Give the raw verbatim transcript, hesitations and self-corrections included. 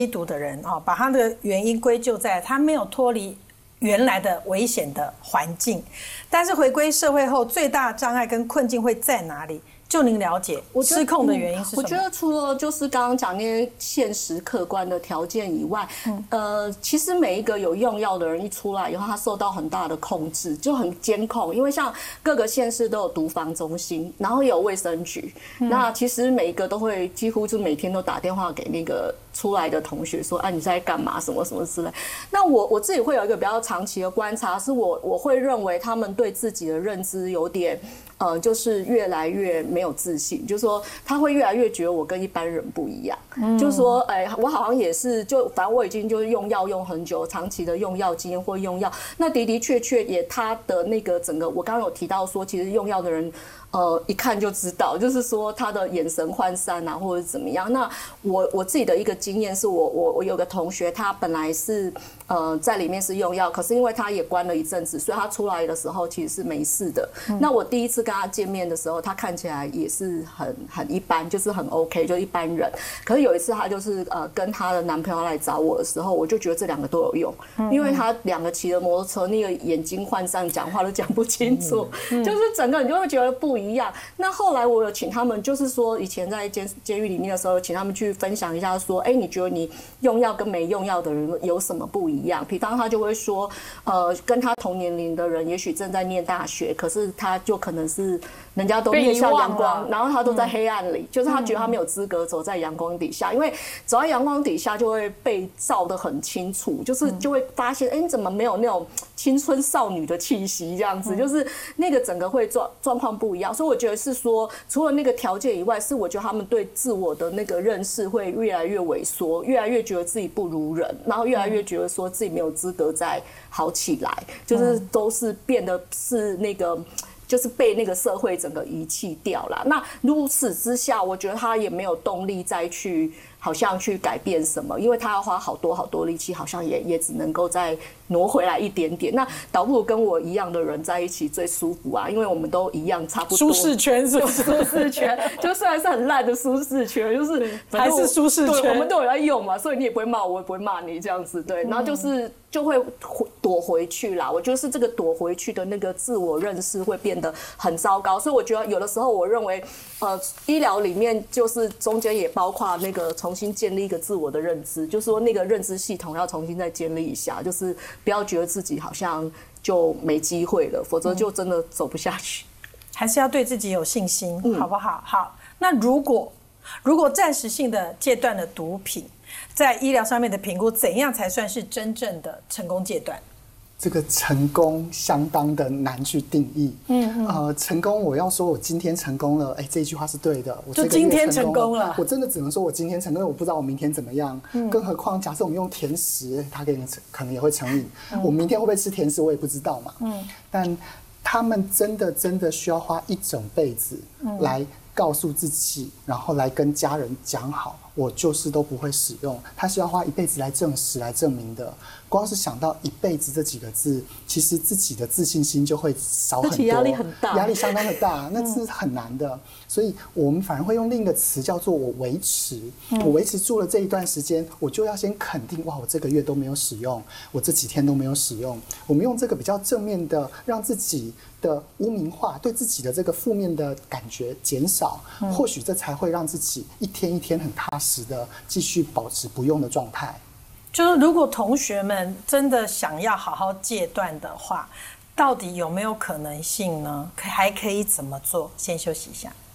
毒的人啊，把他的原因归咎在他没有脱离原来的危险的环境，但是回归社会后，最大的障碍跟困境会在哪里？就您了解，失控的原因是什么？ 我觉得除了就是刚刚讲那些现实客观的条件以外，嗯、呃，其实每一个有用药的人一出来以后，他受到很大的控制，就很监控。因为像各个县市都有毒防中心，然后也有卫生局，嗯、那其实每一个都会几乎就每天都打电话给那个出来的同学说，啊，你在干嘛？什么什么之类。那我我自己会有一个比较长期的观察，是我我会认为他们对自己的认知有点。呃，就是越来越没有自信，就是说他会越来越觉得我跟一般人不一样，嗯、就是说，哎，我好像也是，就反正我已经就是用药用很久，长期的用药经验或用药，那的的确确也他的那个整个，我刚刚有提到说，其实用药的人。呃，一看就知道，就是说他的眼神涣散啊，或者怎么样。那我我自己的一个经验是我我我有个同学，他本来是呃在里面是用药，可是因为他也关了一阵子，所以他出来的时候其实是没事的。嗯、那我第一次跟他见面的时候，他看起来也是很很一般，就是很 OK， 就一般人。可是有一次他就是呃跟他的男朋友来找我的时候，我就觉得这两个都有用，嗯、因为他两个骑着摩托车，那个眼睛涣散，讲话都讲不清楚，嗯嗯、就是整个你就会觉得不一样。一样。那后来我有请他们，就是说以前在监监狱里面的时候，请他们去分享一下，说，哎，你觉得你用药跟没用药的人有什么不一样？比方他就会说，呃，跟他同年龄的人，也许正在念大学，可是他就可能是人家都面向阳光，然后他都在黑暗里，嗯、就是他觉得他没有资格走在阳光底下，因为走在阳光底下就会被照得很清楚，就是就会发现，哎，你怎么没有那种青春少女的气息这样子？就是那个整个会状状况不一样。所以我觉得是说，除了那个条件以外，是我觉得他们对自我的那个认识会越来越萎缩，越来越觉得自己不如人，然后越来越觉得说自己没有资格再好起来，就是都是变得是那个。就是被那个社会整个遗弃掉了。那如此之下，我觉得他也没有动力再去，好像去改变什么，因为他要花好多好多力气，好像也也只能够再挪回来一点点。那倒不如跟我一样的人在一起最舒服啊，因为我们都一样，差不多。 舒适圈是不是？ 舒适圈，就虽然是很烂的舒适圈，就是还是舒适圈， 我们都有在用嘛，所以你也不会骂我，我也不会骂你这样子，对。然后就是就会躲回去啦。我觉得是这个躲回去的那个自我认识会变得很糟糕，所以我觉得有的时候我认为，呃，医疗里面就是中间也包括那个重新建立一个自我的认知，就是说那个认知系统要重新再建立一下，就是不要觉得自己好像就没机会了，否则就真的走不下去。 还是要对自己有信心，嗯、好不好？好，那如果如果暂时性的戒断了毒品，在医疗上面的评估，怎样才算是真正的成功戒断？ 这个成功相当的难去定义。嗯嗯。呃，成功，我要说我今天成功了，哎，这一句话是对的。我就今天成功了。 我真的只能说我今天成功，我不知道我明天怎么样。嗯。更何况，假设我们用甜食，它可能可能也会成瘾。嗯。我明天会不会吃甜食，我也不知道嘛。嗯。但他们真的真的需要花一整辈子来告诉自己，然后来跟家人讲好，我就是都不会使用。他是要花一辈子来证实、来证明的。光是想到一辈子这几个字，其实自己的自信心就会少很多， 压力很大， 压力相当的大，那是很难的。所以我们反而会用另一个词叫做我维持，我维持住了这一段时间，我就要先肯定，哇，我这个月都没有使用，我这几天都没有使用。我们用这个比较正面的，让自己的污名化，对自己的这个负面的感觉减少，或许这才会让自己一天一天很踏实的继续保持不用的状态。 就是如果同学们真的想要好好戒断的话，到底有没有可能性呢？还可以怎么做？先休息一下。